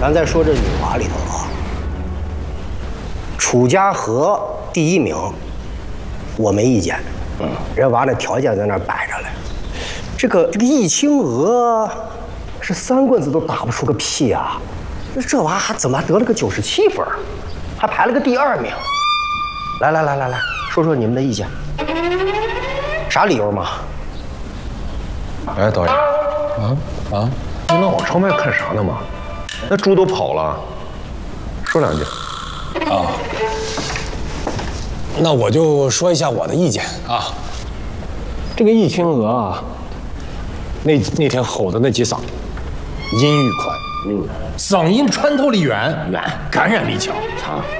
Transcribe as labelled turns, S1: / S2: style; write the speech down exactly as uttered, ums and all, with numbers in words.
S1: 咱再说这女娃里头啊，楚家河第一名，我没意见。嗯，人娃那条件在那儿摆着嘞。这个这个易清娥，是三棍子都打不出个屁啊！这娃还怎么还得了个九十七分，还排了个第二名？来来来来来，说说你们的意见，啥理由嘛？
S2: 哎，导演，啊啊，你老往窗外看啥呢嘛？那猪都跑了，说两句。
S3: 啊，那我就说一下我的意见啊。这个易清娥啊，那那天吼的那几嗓，音域宽，嗯，嗓音穿透力远，远，感染力强，强。